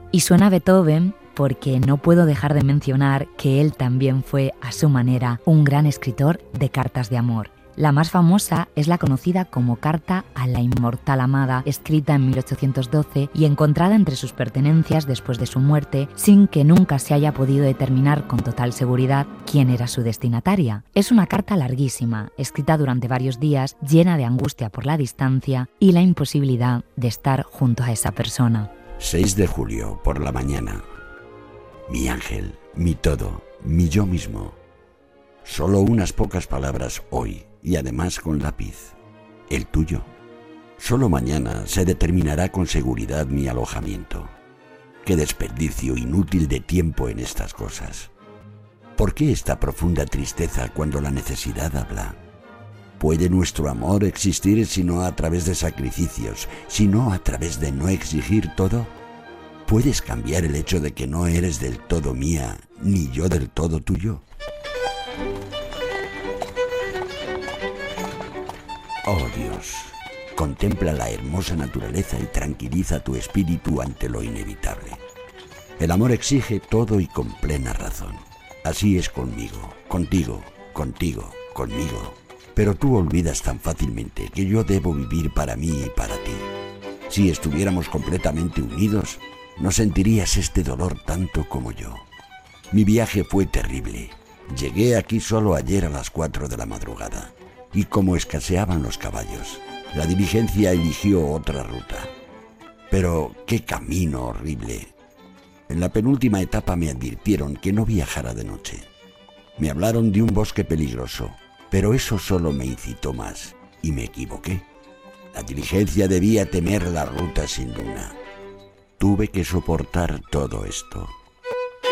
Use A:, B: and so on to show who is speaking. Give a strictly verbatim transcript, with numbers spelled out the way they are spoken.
A: Y suena Beethoven porque no puedo dejar de mencionar que él también fue, a su manera, un gran escritor de cartas de amor. La más famosa es la conocida como Carta a la inmortal amada, escrita en mil ochocientos doce y encontrada entre sus pertenencias después de su muerte, sin que nunca se haya podido determinar con total seguridad quién era su destinataria. Es una carta larguísima, escrita durante varios días, llena de angustia por la distancia y la imposibilidad de estar junto a esa persona.
B: seis de julio, por la mañana. Mi ángel, mi todo, mi yo mismo. Solo unas pocas palabras hoy, y además con lápiz. El tuyo. Solo mañana se determinará con seguridad mi alojamiento. Qué desperdicio inútil de tiempo en estas cosas. ¿Por qué esta profunda tristeza cuando la necesidad habla? ¿Puede nuestro amor existir sino a través de sacrificios, sino a través de no exigir todo? ¿Puedes cambiar el hecho de que no eres del todo mía, ni yo del todo tuyo? Oh Dios, contempla la hermosa naturaleza y tranquiliza tu espíritu ante lo inevitable. El amor exige todo y con plena razón. Así es conmigo, contigo, contigo, conmigo. Pero tú olvidas tan fácilmente que yo debo vivir para mí y para ti. Si estuviéramos completamente unidos, no sentirías este dolor tanto como yo. Mi viaje fue terrible. Llegué aquí solo ayer a las cuatro de la madrugada. Y como escaseaban los caballos, la diligencia eligió otra ruta. Pero qué camino horrible. En la penúltima etapa me advirtieron que no viajara de noche. Me hablaron de un bosque peligroso, pero eso solo me incitó más, y me equivoqué. La diligencia debía temer la ruta sin luna. Tuve que soportar todo esto.